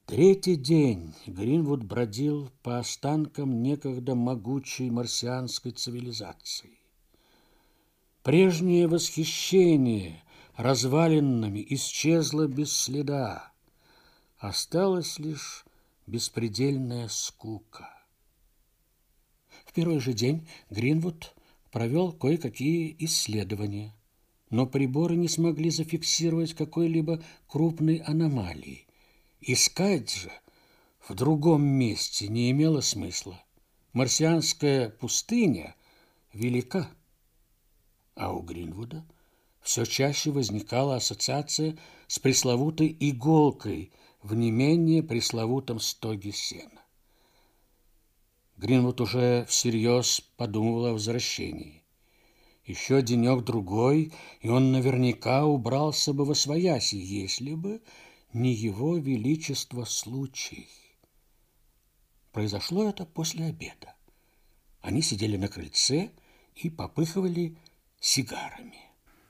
Третий день Гринвуд бродил по останкам некогда могучей марсианской цивилизации. Прежнее восхищение развалинами исчезло без следа. Осталась лишь беспредельная скука. В первый же день Гринвуд провел кое-какие исследования, но приборы не смогли зафиксировать какой-либо крупной аномалии. Искать же в другом месте не имело смысла. Марсианская пустыня велика, а у Гринвуда все чаще возникала ассоциация с пресловутой иголкой в не менее пресловутом стоге сена. Гринвуд уже всерьез подумывал о возвращении. Еще денек-другой, и он наверняка убрался бы восвояси, если бы не его величество случай. Произошло это после обеда. Они сидели на крыльце и попыхивали сигарами.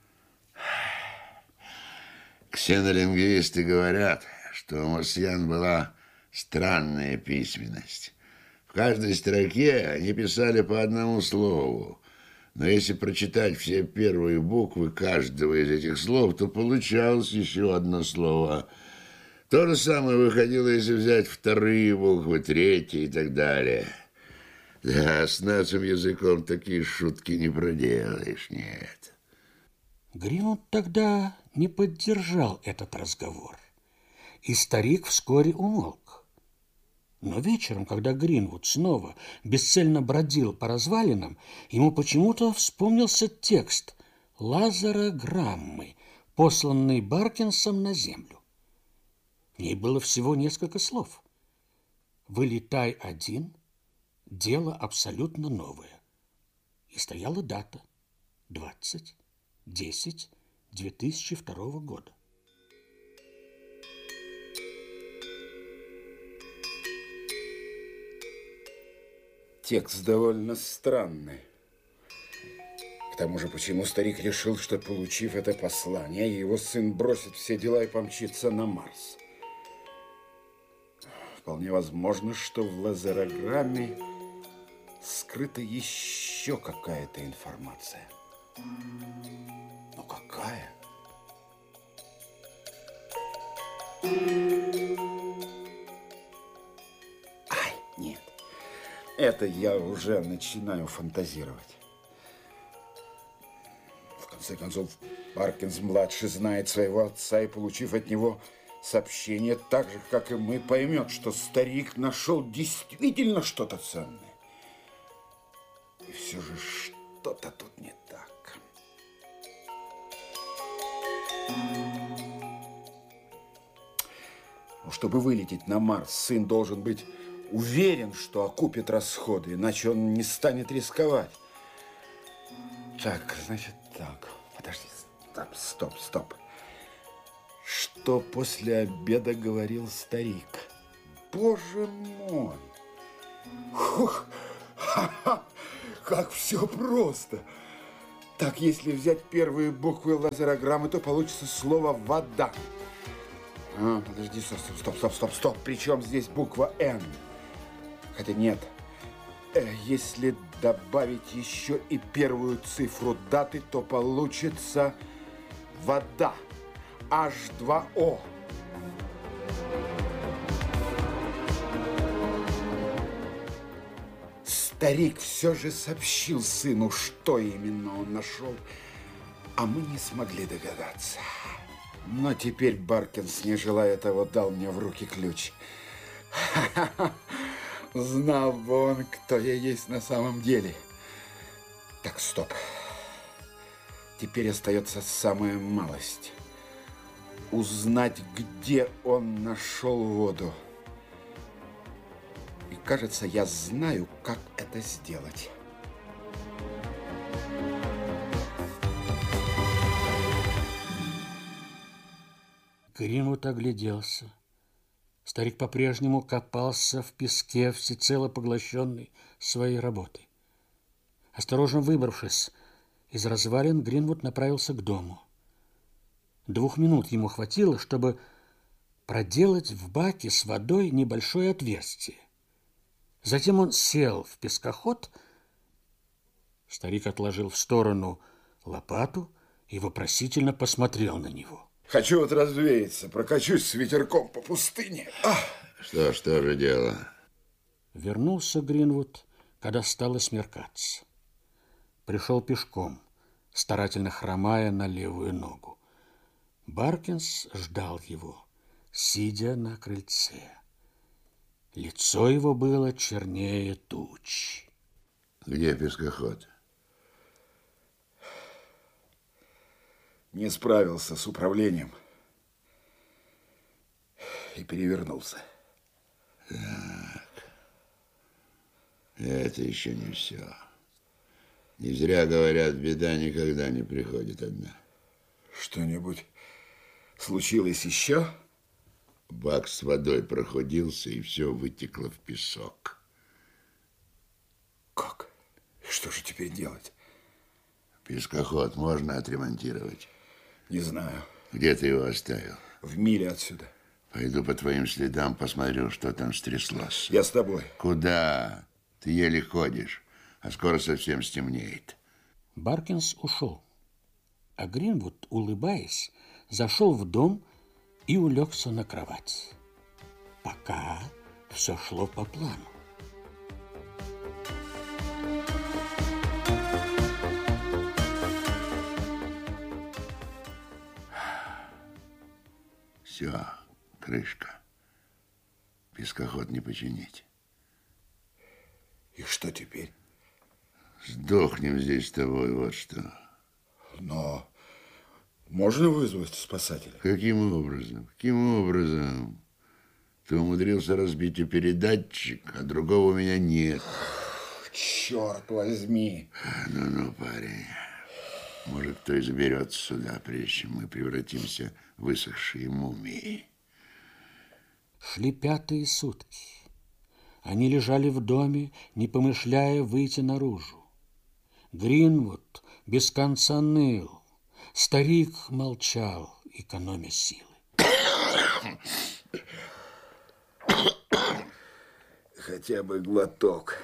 Ксенолингвисты говорят, что у марсиан была странная письменность. В каждой строке они писали по одному слову. Но если прочитать все первые буквы каждого из этих слов, то получалось еще одно слово. То же самое выходило, если взять вторые буквы, третьи и так далее. Да, с нашим языком такие шутки не проделаешь, нет. Гринвуд тогда не поддержал этот разговор, и старик вскоре умолк. Но вечером, когда Гринвуд снова бесцельно бродил по развалинам, ему почему-то вспомнился текст лазерограммы, посланный Баркинсом на Землю. В ней было всего несколько слов. «Вылетай один, дело абсолютно новое». И стояла дата 20-10-2002 года. Текст довольно странный. К тому же, почему старик решил, что, получив это послание, его сын бросит все дела и помчится на Марс? Вполне возможно, что в лазерограмме скрыта еще какая-то информация. Но какая? Ай, нет. Это я уже начинаю фантазировать. В конце концов, Баркинс-младший знает своего отца и, получив от него сообщение, так же, как и мы, поймет, что старик нашел действительно что-то ценное. И все же что-то тут не так. Чтобы вылететь на Марс, сын должен быть уверен, что окупит расходы, иначе он не станет рисковать. Так, значит так. Подожди, стоп. Что после обеда говорил старик? Боже мой! Хух, как все просто! Так, если взять первые буквы лазерограммы, то получится слово «вода». Подожди, стоп. Причем здесь буква «Н»? Хотя нет. Если добавить еще и первую цифру даты, то получится вода. H2O. Старик все же сообщил сыну, что именно он нашел, а мы не смогли догадаться. Но теперь Баркинс, не желая того, дал мне в руки ключ. Знал бы он, кто я есть на самом деле. Так, стоп. Теперь остается самая малость. Узнать, где он нашел воду. И кажется, я знаю, как это сделать. Гринвуд огляделся. Старик по-прежнему копался в песке, всецело поглощенный своей работой. Осторожно выбравшись из развалин, Гринвуд направился к дому. 2 минут ему хватило, чтобы проделать в баке с водой небольшое отверстие. Затем он сел в пескоход. Старик отложил в сторону лопату и вопросительно посмотрел на него. Хочу вот развеяться, прокачусь с ветерком по пустыне. Что же дело? Вернулся Гринвуд, когда стало смеркаться. Пришел пешком, старательно хромая на левую ногу. Баркинс ждал его, сидя на крыльце. Лицо его было чернее туч. Где пескоход? Не справился с управлением и перевернулся. Так, это еще не все. Не зря говорят, беда никогда не приходит одна. Что-нибудь случилось еще? Бак с водой проходился, и все вытекло в песок. Как? Что же теперь делать? Пескоход можно отремонтировать? Не знаю. Где ты его оставил? В миле отсюда. Пойду по твоим следам, посмотрю, что там стряслось. Я с тобой. Куда? Ты еле ходишь, а скоро совсем стемнеет. Баркинс ушел, а Гринвуд, улыбаясь, зашел в дом и улегся на кровать. Пока все шло по плану. Все, крышка. Пескоход не починить. И что теперь? Сдохнем здесь с тобой, вот что. Но можно вызвать спасателя? Каким образом? Каким образом? Ты умудрился разбить и передатчик, а другого у меня нет. Черт возьми. Ну, парень. Может, кто и заберется сюда, прежде чем мы превратимся в высохшие мумии. Шли 5-е сутки. Они лежали в доме, не помышляя выйти наружу. Гринвуд без конца ныл. Старик молчал, экономя силы. Хотя бы глоток.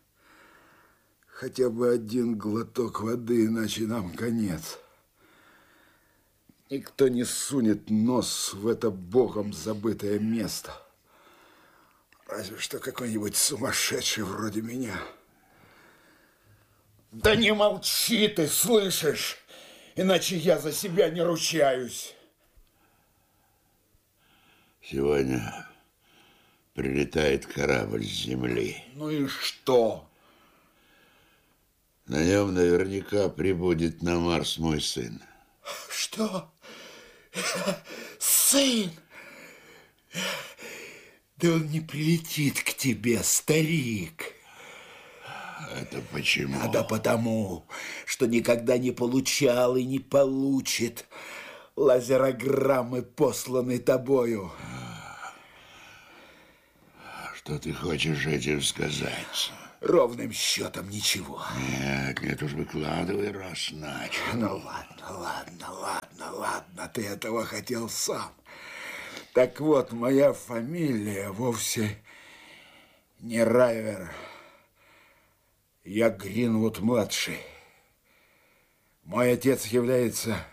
Хотя бы один глоток воды, иначе нам конец. Никто не сунет нос в это богом забытое место. Разве что какой-нибудь сумасшедший вроде меня. Да не молчи ты, слышишь? Иначе я за себя не ручаюсь. Сегодня прилетает корабль с земли. Ну и что? На нем наверняка прибудет на Марс мой сын. Что? Сын? Да он не прилетит к тебе, старик. Это почему? А да потому, что никогда не получал и не получит лазерограммы, посланные тобою. Что ты хочешь этим сказать? Ровным счетом ничего. Нет, уж выкладывай, раз начал. Ну ладно, ты этого хотел сам. Так вот, моя фамилия вовсе не Райвер. Я Гринвуд-младший. Мой отец является...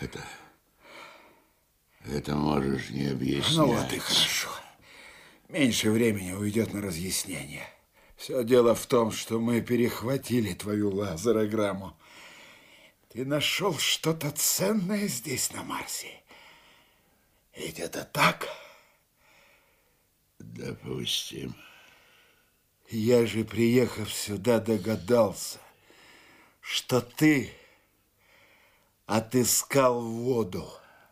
Это можешь не объяснять. Ну вот и хорошо. Меньше времени уйдет на разъяснение. Все дело в том, что мы перехватили твою лазерограмму. Ты нашел что-то ценное здесь, на Марсе. Ведь это так? Допустим. Я же, приехав сюда, догадался, что ты отыскал воду.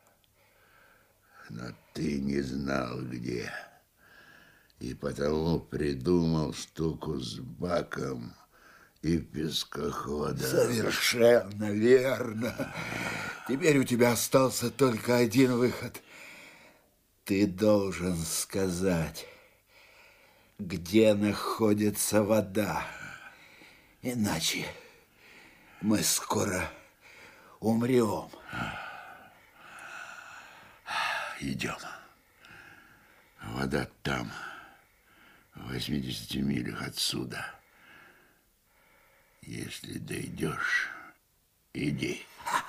Но ты не знал, где. И потому придумал штуку с баком и пескоходом. Совершенно верно. Теперь у тебя остался только один выход. Ты должен сказать, где находится вода. Иначе мы скоро умрем. Идем. вода там, в 80 милях отсюда. Если дойдешь, иди.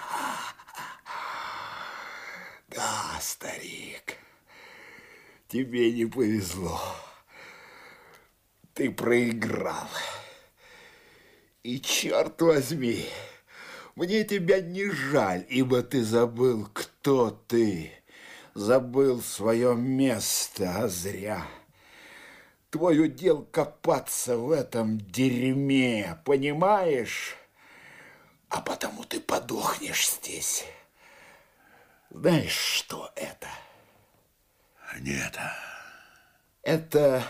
Да, старик, тебе не повезло. Ты проиграл. И черт возьми, мне тебя не жаль, ибо ты забыл, кто ты. Забыл свое место, а зря. Твой удел копаться в этом дерьме, понимаешь? А потому ты подохнешь здесь. Знаешь, что это? Нет. Это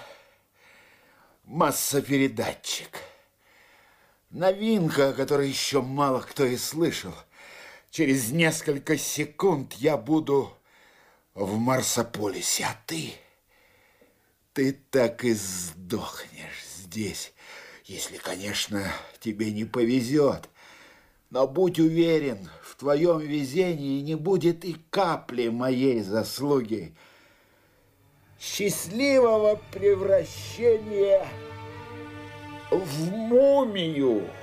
массопередатчик. Новинка, о которой еще мало кто и слышал. Через несколько секунд я буду в Марсополисе, а ты так и сдохнешь здесь, если, конечно, тебе не повезет. Но будь уверен, в твоем везении не будет и капли моей заслуги. Счастливого превращения в мумию!